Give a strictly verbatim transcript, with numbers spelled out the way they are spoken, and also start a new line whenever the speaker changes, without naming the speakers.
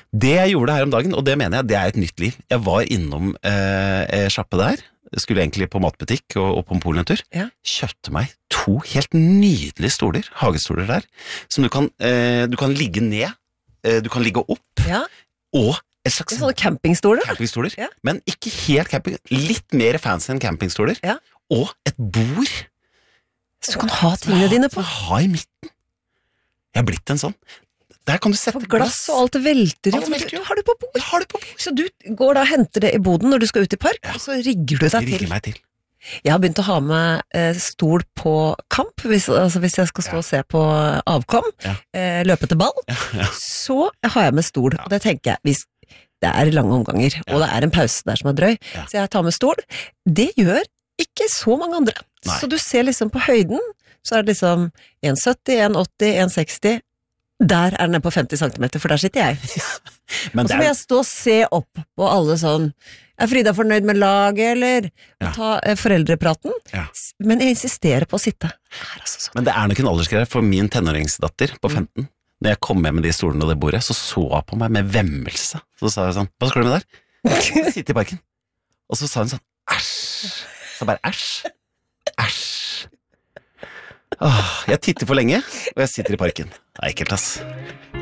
Det jeg gjorde her om dagen, og det mener jeg, det er et nytt liv. Jeg var innom eh, sjappe der, skulle egentlig på matbutikk og, og på en polen en tur.
Ja.
Kjøpte meg to helt nydelige stoler, hagestoler der, som du kan, eh, du kan ligge ned, eh, du kan ligge opp,
Ja.
og et slags
Sånne campingstoler. da.
campingstoler,
Ja.
men ikke helt camping, litt mer fancy enn campingstoler,
Ja.
og et bord.
Så du kan ha tingene dine på.
Ha i midten. Jeg har blitt en sånn. Der kan du sette
På glass og alt velter.
Alt
jo, men
velter,
du,
jo.
har du på bord.
Jeg har det på bord.
Så du går da og henter det i boden når du skal ut i park,
Ja.
og så rigger du deg
Rigger
til.
meg til.
Jeg har begynt å ha med eh, stol på kamp, hvis, altså hvis jeg skal stå
Ja.
og se på avkom,
Ja.
eh, løpe til ball,
Ja, ja.
så har jeg med stol, og det tenker jeg, hvis det er lange omganger, og det er en pause der som er drøy,
Ja.
så jeg tar med stol. Det gjør ikke så mange andre.
Nei.
Så du ser liksom på høyden, så er det liksom en sytti, en åtti, en seksti, der er den nede på femti centimeter, for der sitter jeg.
Men
Og
det
så må
er,
jeg stå og se opp på alle sånn, er Frida fornøyd med laget, eller
Ja.
ta eh, foreldrepraten?
Ja.
S- Men jeg insisterer på å sitte. Det er altså så...
men det er nok en aldersgreie for min tenåringsdatter på femten. Når jeg kom med med de stolene og det bordet, så så hun på meg med vemmelse. Så sa jeg sånn, hva skal du med der? Sitte i parken. Og så sa hun sånn, æsj. Så bare, æsj. Æsj. Åh, jeg titter for lenge, og jeg sitter i parken. Det er ekkelt, ass.